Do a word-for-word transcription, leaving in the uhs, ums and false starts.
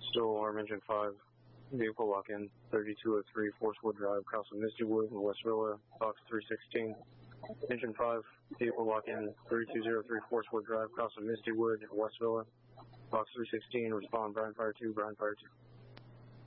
Still alarm engine five. Vehicle lock in thirty-two oh three Forcewood Drive, Casa Misty Wood in West Villa, box three sixteen. Engine five, vehicle lock in thirty-two oh three Forcewood Drive, Casa Misty Wood in West Villa, box three sixteen. Respond Brian Fire two, Brian Fire two.